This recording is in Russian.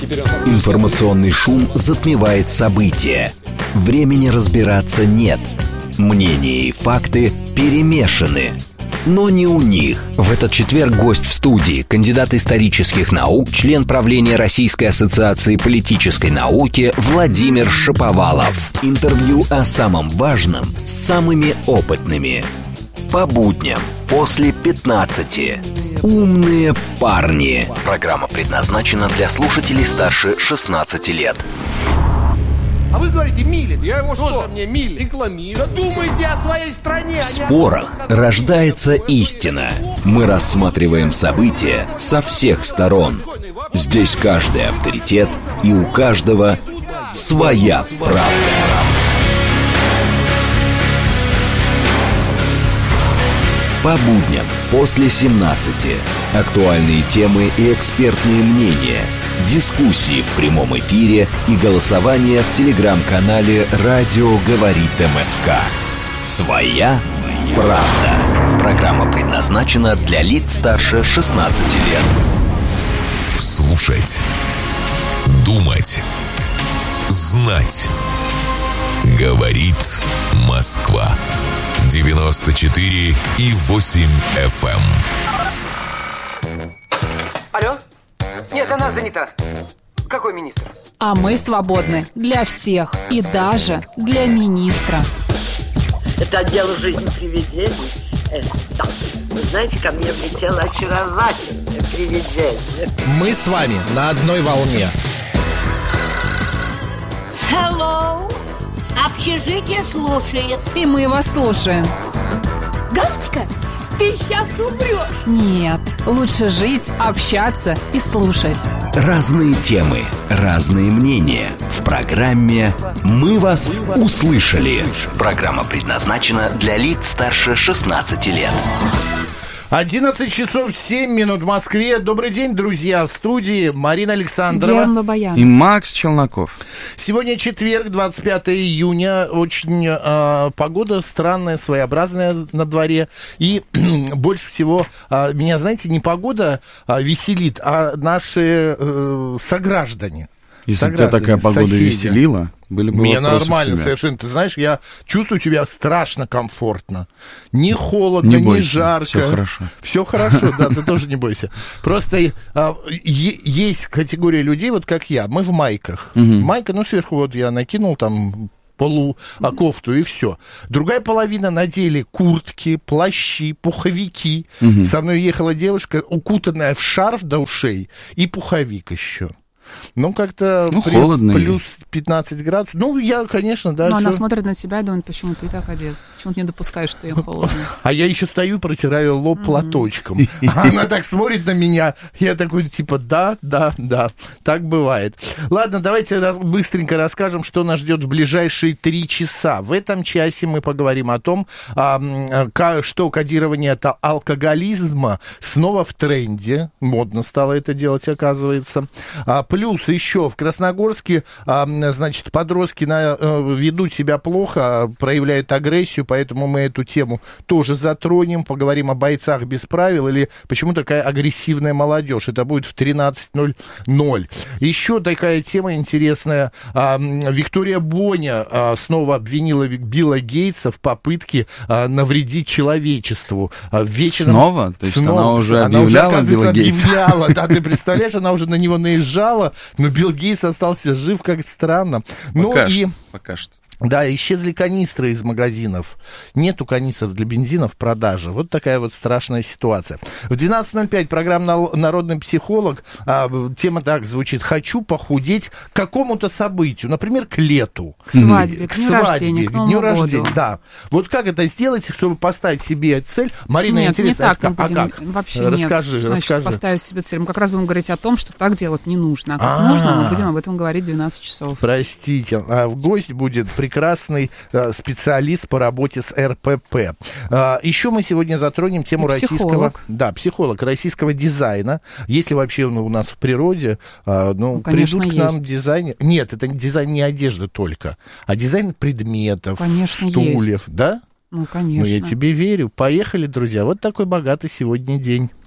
Информационный шум затмевает события. Времени разбираться нет. Мнения и факты перемешаны. Но не у них. В этот четверг гость в студии, кандидат исторических наук, член правления Российской ассоциации политической науки Владимир Шаповалов. Интервью о самом важном с самыми опытными. По будням после 15. «Умные парни». Программа предназначена для слушателей старше 16 лет. А вы говорите, Милин. Я его что? Мне Милин. Рекламирую. Да думайте о своей стране. В спорах рождается истина. Мы рассматриваем события со всех сторон. Здесь каждый авторитет, и у каждого своя правда. По будням после 17. Актуальные темы и экспертные мнения. Дискуссии в прямом эфире и голосование в телеграм-канале «Радио говорит МСК». Своя правда. Программа предназначена для лиц старше 16 лет. Слушать. Думать. Знать. Говорит Москва. 94,8 FM. Алло? Нет, она занята. Какой министр? А мы свободны для всех и даже для министра. Это дело жизни привидений. Да. Вы знаете, ко мне влетело очаровательное привидение. Мы с вами на одной волне. Hello. Общежитие слушает. И мы вас слушаем. Галочка, ты сейчас умрешь. Нет, лучше жить, общаться и слушать. Разные темы, разные мнения. В программе «Мы вас услышали». Программа предназначена для лиц старше 16 лет. 11 часов 7 минут в Москве. Добрый день, друзья. В студии Марина Александрова и Макс Челноков. Сегодня четверг, 25 июня. Очень погода странная, своеобразная на дворе. И больше всего меня, знаете, не погода веселит, а наши сограждане. Если бы тебя такая погода веселила, были бы мне нормально совершенно. Ты знаешь, я чувствую себя страшно комфортно. Не холодно, не жарко. Все хорошо. Все хорошо, да, ты тоже не бойся. Просто есть категория людей, вот как я. Мы в майках. Майка, сверху вот я накинул там кофту и все. Другая половина надели куртки, плащи, пуховики. Со мной ехала девушка, укутанная в шарф до ушей и пуховик еще. Как-то холодно плюс 15 градусов. Я, конечно, да. Но она смотрит на тебя и думает, почему ты так одет? Почему ты не допускаешь, что им холодно? А я еще стою, протираю лоб платочком. Она так смотрит на меня. Я такой, типа, да. Так бывает. Ладно, давайте быстренько расскажем, что нас ждет в ближайшие 3 часа. В этом часе мы поговорим о том, что кодирование алкоголизма снова в тренде. Модно стало это делать, оказывается. Плюс еще в Красногорске, подростки ведут себя плохо, проявляют агрессию, поэтому мы эту тему тоже затронем, поговорим о бойцах без правил или почему такая агрессивная молодежь. Это будет в 13:00. Еще такая тема интересная. Виктория Боня снова обвинила Билла Гейтса в попытке навредить человечеству. Снова? То есть она уже объявляла Билла Гейтса? Да, ты представляешь, она уже на него наезжала, но Билл Гейтс остался жив, как странно. Пока что. Да, исчезли канистры из магазинов. Нету канистров для бензина в продаже. Вот такая вот страшная ситуация. В 12:05 программа «Народный психолог». Тема так звучит. Хочу похудеть к какому-то событию. Например, к лету. К свадьбе, к дню рождения, к Новому году. Да. Вот как это сделать, чтобы поставить себе цель? Марина, нет, интересно, не так как? Вообще расскажи. Поставить себе цель. Мы как раз будем говорить о том, что так делать не нужно. А как нужно, мы будем об этом говорить в 12 часов. Простите. Гость будет прекрасный специалист по работе с РПП. Еще мы сегодня затронем тему российского дизайна. Если вообще он у нас в природе, придут к нам дизайнеры. Нет, это дизайн не одежды только, а дизайн предметов, стульев. Да? Конечно. Я тебе верю. Поехали, друзья. Вот такой богатый сегодня день.